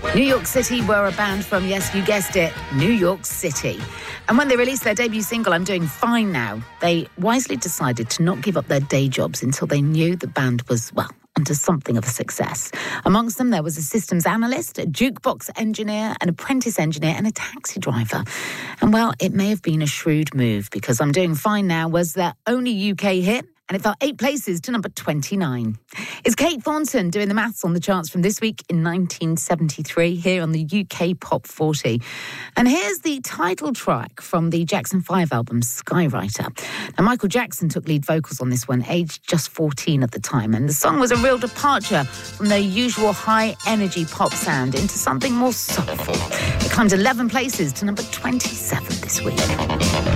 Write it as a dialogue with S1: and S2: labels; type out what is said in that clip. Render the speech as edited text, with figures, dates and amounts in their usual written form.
S1: New York City were a band from, yes, you guessed it, New York City. And when they released their debut single, I'm Doing Fine Now, they wisely decided to not give up their day jobs until they knew the band was, well, onto something of a success. Amongst them, there was a systems analyst, a jukebox engineer, an apprentice engineer, and a taxi driver. And, well, it may have been a shrewd move because I'm Doing Fine Now was their only UK hit, and it fell 8 places to number 29. It's Kate Thornton doing the maths on the charts from this week in 1973 here on the UK Pop 40. And here's the title track from the Jackson 5 album, Skywriter. Now, Michael Jackson took lead vocals on this one, aged just 14 at the time, and the song was a real departure from their usual high-energy pop sound into something more soulful. It climbed 11 places to number 27 this week.